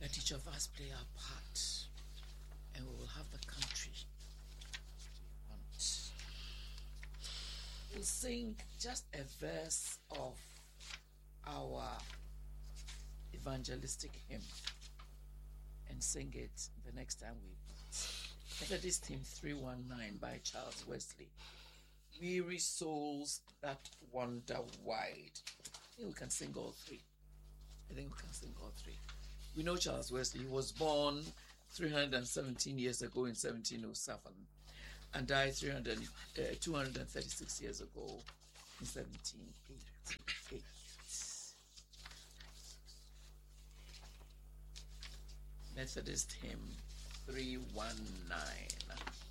Let each of us play our part, and we will have the country we want. We'll sing just a verse of our evangelistic hymn and sing it the next time we meet. Methodist Hymn 319 by Charles Wesley. Weary souls that wander wide. I think we can sing all three. We know Charles Wesley. He was born 317 years ago in 1707 and died 236 years ago in 1788. Methodist Hymn 319.